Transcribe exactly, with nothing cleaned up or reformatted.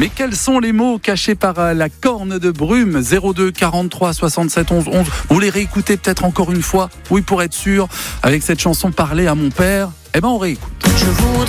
Mais quels sont les mots cachés par la corne de brume? Zéro deux quarante-trois soixante-sept onze onze. Vous les réécoutez peut-être encore une fois? Oui, pour être sûr, avec cette chanson Parler à mon père. Eh ben on réécoute. Je voudrais